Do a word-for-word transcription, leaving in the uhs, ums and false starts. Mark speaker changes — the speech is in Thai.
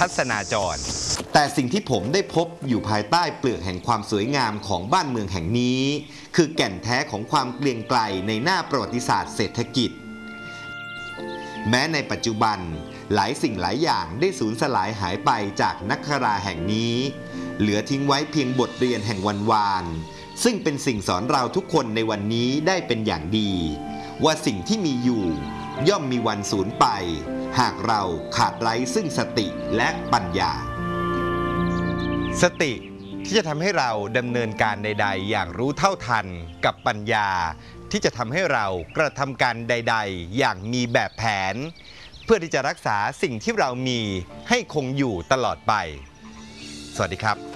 Speaker 1: ทัศนาจร
Speaker 2: แต่สิ่งที่ผมได้พบอยู่ภายใต้เปลือกแห่งความสวยงามของบ้านเมืองแห่งนี้คือแก่นแท้ของความเกรียงไกรในหน้าประวัติศาสตร์เศรษฐกิจแม้ในปัจจุบันหลายสิ่งหลายอย่างได้สูญสลายหายไปจากนักคราแห่งนี้เหลือทิ้งไว้เพียงบทเรียนแห่งวันวานซึ่งเป็นสิ่งสอนเราทุกคนในวันนี้ได้เป็นอย่างดีว่าสิ่งที่มีอยู่ย่อมมีวันสูญไปหากเราขาดไร้ซึ่งสติและปัญญา
Speaker 1: สติที่จะทำให้เราดำเนินการใดๆอย่างรู้เท่าทันกับปัญญาที่จะทำให้เรากระทำการใดๆอย่างมีแบบแผนเพื่อที่จะรักษาสิ่งที่เรามีให้คงอยู่ตลอดไปสวัสดีครับ